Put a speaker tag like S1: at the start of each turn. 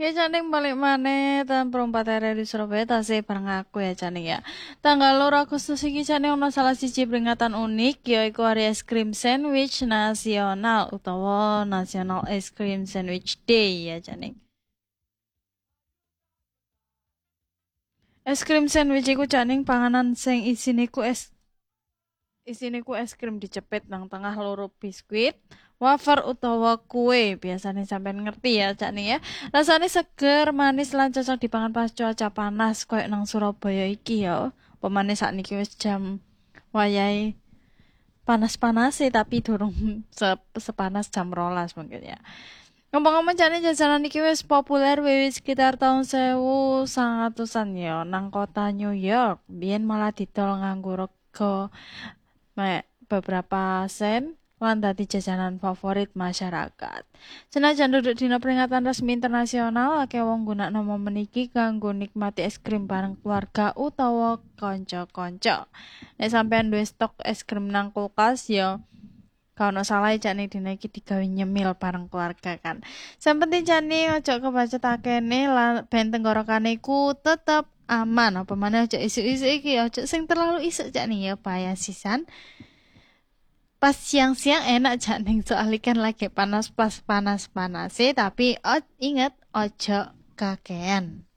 S1: Ya Caning balik maneh tahun perempat hari di Surabaya tasih bareng aku ya Caning ya. Tanggal 2 Agustus iki Caning ono salah siji peringatan unik yaiku Hari Es Krim Sandwich Nasional utawa National Ice Cream Sandwich Day ya Caning. Es krim sandwich iku Caning panganan sing isine ku es krim dicepit nang tengah loro biskuit, wafer utawa kue. Biasanya sampean ngerti ya, Cak nih ya. Rasanya seger, manis lan cocok dipangan pas cuaca panas koyo nang Surabaya iki ya. Pemane sakniki wis jam wayahe panas-panas sih tapi durung sepanas jam rolas mungkin ya. Ngomong-ngomong jane jajanan iki wis populer wiwit sekitar tahun 1900-an ya nang kota New York. Biyen malah didol nganggo rega beberapa sen lan dadi jajanan favorit masyarakat. Senajan duduk dina peringatan resmi internasional, akeh wong nggunakno momen iki kanggo nikmati es krim bareng keluarga utawa kanca-kanca. Nek sampean duwe stok es krim nang kulkas ya gak ono salah jane dina iki digawe nyemil bareng keluarga kan. Sing penting jane aja kebacut akene lan ben tenggorokane ku tetep aman. Apa maneh aja isuk-isuk iki aja sing terlalu isuk jane ya bahaya sisan. Pas siang-siang enak ning soalnya kan lagi panas pas panas-panas sih tapi inget ojo kakean.